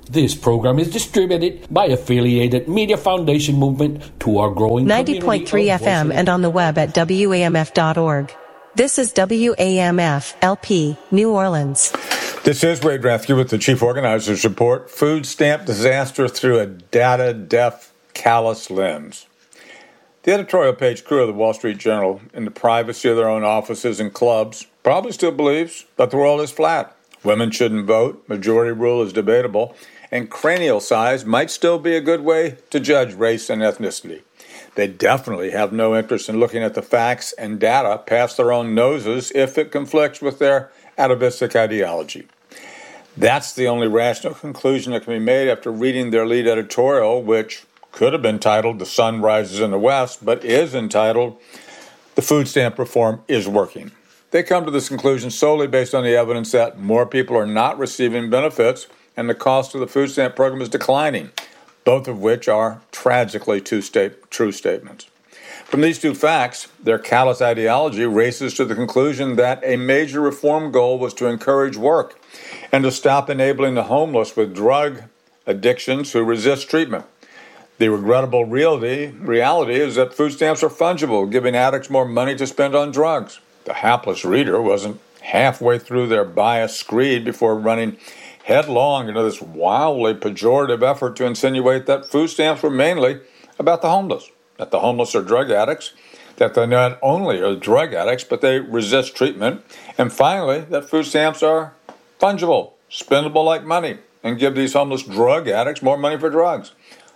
This program is distributed by Affiliated Media Foundation Movement to our growing 90.3 FM and on the web at WAMF.org. This is WAMF LP, New Orleans. This is Wade Rathke with the Chief Organizer's Report, Food Stamp Disaster Through a Data-Deaf, Callous Lens. The editorial page crew of the Wall Street Journal, in the privacy of their own offices and clubs, probably still believes that the world is flat. Women shouldn't vote, majority rule is debatable, and cranial size might still be a good way to judge race and ethnicity. They definitely have no interest in looking at the facts and data past their own noses if it conflicts with their atavistic ideology. That's the only rational conclusion that can be made after reading their lead editorial, which could have been titled "The Sun Rises in the West," but is entitled "The Food Stamp Reform is Working." They come to this conclusion solely based on the evidence that more people are not receiving benefits and the cost of the food stamp program is declining, both of which are tragically true statements. From these two facts, their callous ideology races to the conclusion that a major reform goal was to encourage work and to stop enabling the homeless with drug addictions who resist treatment. The regrettable reality is that food stamps are fungible, giving addicts more money to spend on drugs. The hapless reader wasn't halfway through their biased screed before running headlong into this wildly pejorative effort to insinuate that food stamps were mainly about the homeless, that the homeless are drug addicts, that they not only are drug addicts, but they resist treatment, and finally, that food stamps are fungible, spendable like money, and give these homeless drug addicts more money for drugs.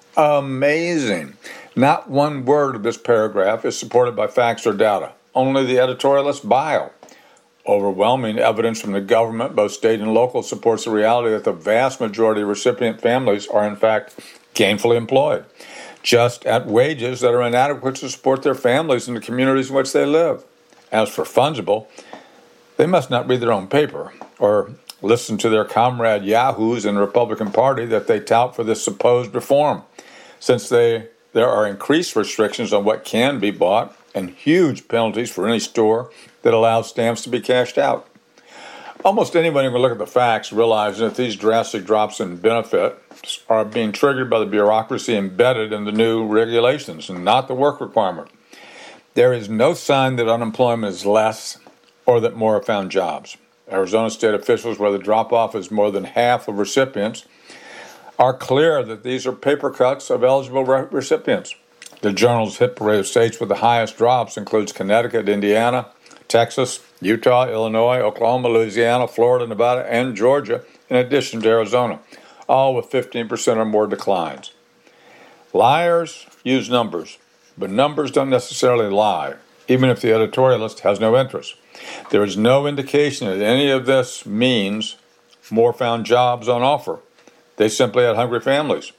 Amazing. Not one word of this paragraph is supported by facts or data, only the editorialist's bio. Overwhelming evidence from the government, both state and local, supports the reality that the vast majority of recipient families are in fact gainfully employed, just at wages that are inadequate to support their families and the communities in which they live. As for fungible, they must not read their own paper or listen to their comrade yahoos in the Republican Party that they tout for this supposed reform, since there are increased restrictions on what can be bought and huge penalties for any store that allows stamps to be cashed out. Almost anyone who can look at the facts realizes that these drastic drops in benefits are being triggered by the bureaucracy embedded in the new regulations and not the work requirement. There is no sign that unemployment is less or that more have found jobs. Arizona state officials, where the drop-off is more than half of recipients, are clear that these are paper cuts of eligible recipients. The Journal's hit parade of states with the highest drops includes Connecticut, Indiana, Texas, Utah, Illinois, Oklahoma, Louisiana, Florida, Nevada, and Georgia, in addition to Arizona, all with 15% or more declines. Liars use numbers, but numbers don't necessarily lie, even if the editorialist has no interest. There is no indication that any of this means more found jobs on offer. They simply had hungrier families.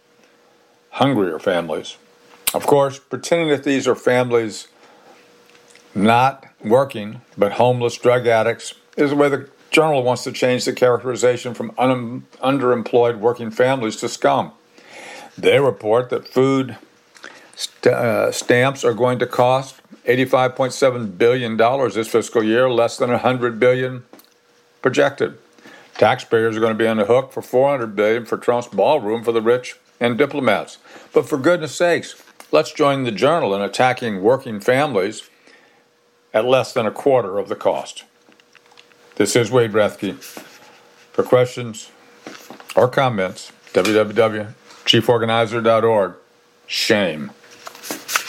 Of course, pretending that these are families not working, but homeless drug addicts, is the way the Journal wants to change the characterization from underemployed working families to scum. They report that food stamps are going to cost $85.7 billion this fiscal year, less than $100 billion projected. Taxpayers are going to be on the hook for $400 billion for Trump's ballroom for the rich and diplomats. But for goodness sakes, let's join the Journal in attacking working families at less than a quarter of the cost. This is Wade Rathke. For questions or comments, www.chieforganizer.org. Shame.